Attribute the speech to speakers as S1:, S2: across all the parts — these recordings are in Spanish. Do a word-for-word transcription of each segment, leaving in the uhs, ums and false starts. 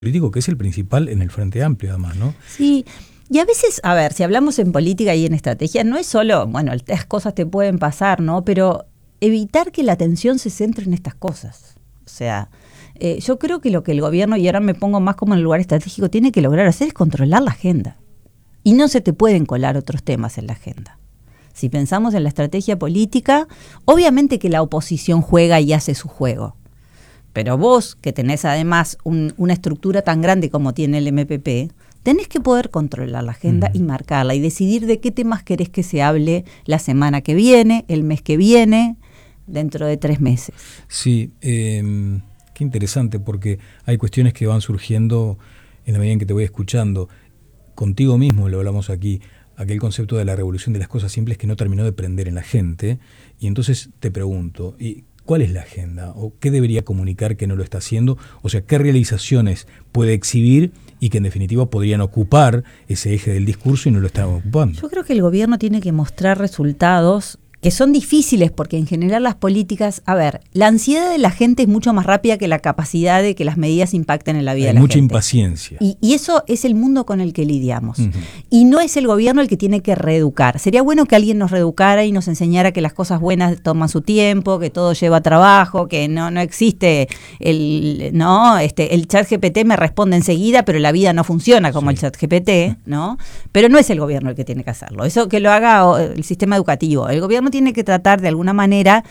S1: político que es el principal en el Frente Amplio, además, ¿no?
S2: Sí, y a veces, a ver, si hablamos en política y en estrategia, no es solo, bueno, estas cosas te pueden pasar, ¿no? Pero evitar que la atención se centre en estas cosas. O sea, eh, yo creo que lo que el gobierno, y ahora me pongo más como en el lugar estratégico, tiene que lograr hacer es controlar la agenda. Y no se te pueden colar otros temas en la agenda. Si pensamos en la estrategia política, obviamente que la oposición juega y hace su juego. Pero vos, que tenés además un, una estructura tan grande como tiene el M P P, tenés que poder controlar la agenda uh-huh. y marcarla y decidir de qué temas querés que se hable la semana que viene, el mes que viene, dentro de tres meses.
S1: Sí, eh, qué interesante, porque hay cuestiones que van surgiendo en la medida en que te voy escuchando. Contigo mismo lo hablamos aquí, aquel concepto de la revolución de las cosas simples que no terminó de prender en la gente, y entonces te pregunto, ¿y cuál es la agenda? ¿O qué debería comunicar que no lo está haciendo? O sea, ¿qué realizaciones puede exhibir y que en definitiva podrían ocupar ese eje del discurso y no lo están ocupando?
S2: Yo creo que el gobierno tiene que mostrar resultados que son difíciles, porque en general las políticas, a ver, la ansiedad de la gente es mucho más rápida que la capacidad de que las medidas impacten en la vida
S1: Hay
S2: de la
S1: mucha
S2: gente.
S1: impaciencia.
S2: Y, y eso es el mundo con el que lidiamos.
S1: Uh-huh.
S2: Y no es el gobierno el que tiene que reeducar. Sería bueno que alguien nos reeducara y nos enseñara que las cosas buenas toman su tiempo, que todo lleva trabajo, que no, no existe el, no, este, el chat G P T me responde enseguida, pero la vida no funciona como sí. el chat G P T, ¿no? Pero no es el gobierno el que tiene que hacerlo. Eso que lo haga el sistema educativo. El gobierno tiene que tratar de alguna manera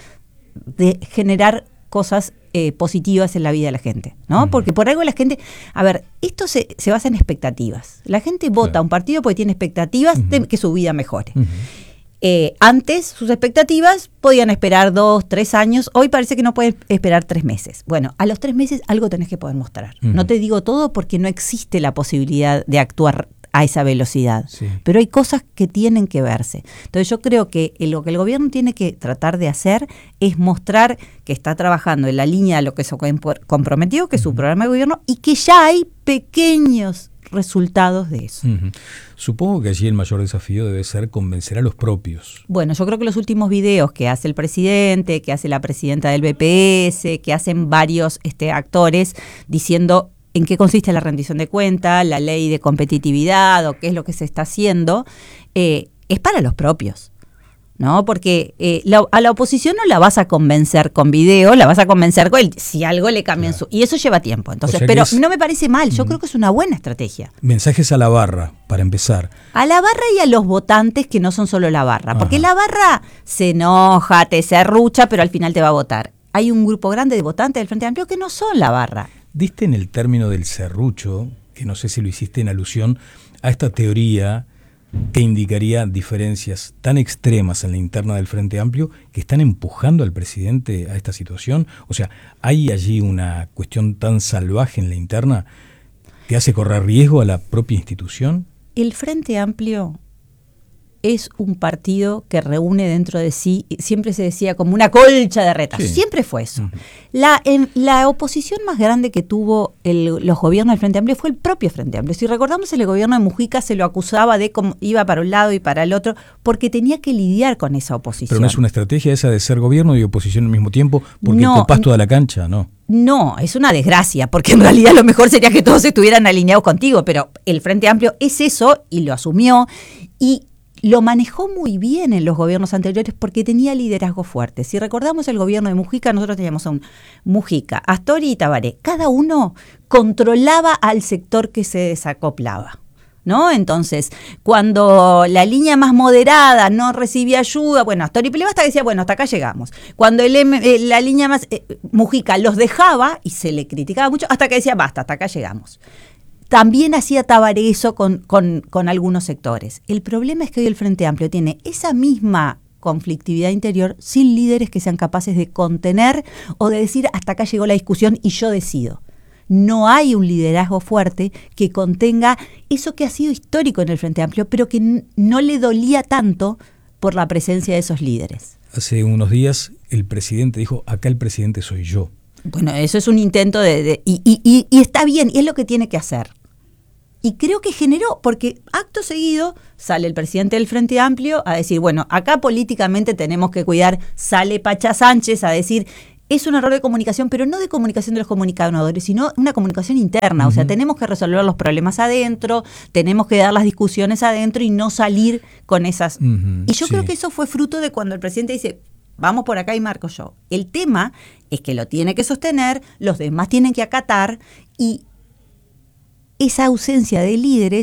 S2: de generar cosas eh, positivas en la vida de la gente, ¿no? Uh-huh. Porque por algo la gente, a ver, esto se, se basa en expectativas. La gente vota a un partido porque tiene expectativas uh-huh. de que su vida mejore. Uh-huh. Eh, antes sus expectativas podían esperar dos, tres años, hoy parece que no pueden esperar tres meses. Bueno, a los tres meses algo tenés que poder mostrar. Uh-huh. No te digo todo porque no existe la posibilidad de actuar a esa velocidad, sí. pero hay cosas que tienen que verse. Entonces yo creo que lo que el gobierno tiene que tratar de hacer es mostrar que está trabajando en la línea de lo que se comprometió, que es su programa de gobierno, y que ya hay pequeños resultados de eso.
S1: Uh-huh. Supongo que allí el mayor desafío debe ser convencer a los propios.
S2: Bueno, yo creo que los últimos videos que hace el presidente, que hace la presidenta del B P S, que hacen varios este, actores diciendo en qué consiste la rendición de cuentas, la ley de competitividad o qué es lo que se está haciendo, eh, es para los propios, ¿no? Porque eh, la, a la oposición no la vas a convencer con video, la vas a convencer con el, si algo le cambian claro. su... Y eso lleva tiempo. Entonces, o sea pero es, no me parece mal, yo mm, creo que es una buena estrategia.
S1: Mensajes a la barra, para empezar.
S2: A la barra y a los votantes que no son solo la barra, porque Ajá. la barra se enoja, te serrucha, pero al final te va a votar. Hay un grupo grande de votantes del Frente Amplio que no son la barra.
S1: Diste en el término del serrucho, que no sé si lo hiciste en alusión a esta teoría que indicaría diferencias tan extremas en la interna del Frente Amplio que están empujando al presidente a esta situación. O sea, ¿hay allí una cuestión tan salvaje en la interna que hace correr riesgo a la propia institución? El
S2: Frente Amplio es un partido que reúne dentro de sí, siempre se decía como una colcha de retas, sí. siempre fue eso. Uh-huh. La, en, la oposición más grande que tuvo el, los gobiernos del Frente Amplio fue el propio Frente Amplio. Si recordamos, el gobierno de Mujica se lo acusaba de cómo iba para un lado y para el otro, porque tenía que lidiar con esa oposición.
S1: Pero no es una estrategia esa de ser gobierno y oposición al mismo tiempo, porque
S2: no,
S1: copás toda la cancha, ¿no?
S2: No, es una desgracia, porque en realidad lo mejor sería que todos estuvieran alineados contigo, pero el Frente Amplio es eso y lo asumió y lo manejó muy bien en los gobiernos anteriores porque tenía liderazgo fuerte. Si recordamos el gobierno de Mujica, nosotros teníamos a un Mujica, Astori y Tabaré. Cada uno controlaba al sector que se desacoplaba, ¿no? Entonces, cuando la línea más moderada no recibía ayuda, bueno, Astori peleaba hasta que decía, bueno, hasta acá llegamos. Cuando el M, eh, la línea más, eh, Mujica los dejaba y se le criticaba mucho, hasta que decía, basta, hasta acá llegamos. También hacía Tabaré eso con, con, con algunos sectores. El problema es que hoy el Frente Amplio tiene esa misma conflictividad interior sin líderes que sean capaces de contener o de decir hasta acá llegó la discusión y yo decido. No hay un liderazgo fuerte que contenga eso que ha sido histórico en el Frente Amplio, pero que n- no le dolía tanto por la presencia de esos líderes.
S1: Hace unos días el presidente dijo, acá el presidente soy yo.
S2: Bueno, eso es un intento de... de y, y, y, y está bien, y es lo que tiene que hacer. Y creo que generó, porque acto seguido sale el presidente del Frente Amplio a decir, bueno, acá políticamente tenemos que cuidar, sale Pachá Sánchez a decir, es un error de comunicación, pero no de comunicación de los comunicadores, sino una comunicación interna. Uh-huh. O sea, tenemos que resolver los problemas adentro, tenemos que dar las discusiones adentro y no salir con esas. Uh-huh. Y yo sí. creo que eso fue fruto de cuando el presidente dice, vamos por acá y marco yo. El tema es que lo tiene que sostener, los demás tienen que acatar, y esa ausencia de líderes